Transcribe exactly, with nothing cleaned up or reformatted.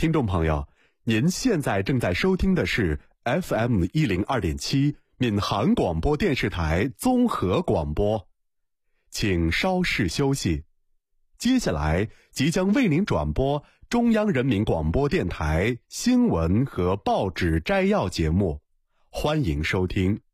听众朋友，您现在正在收听的是 F M 一零二点七闵行广播电视台综合广播，请稍事休息。接下来即将为您转播中央人民广播电台新闻和报纸摘要节目，欢迎收听。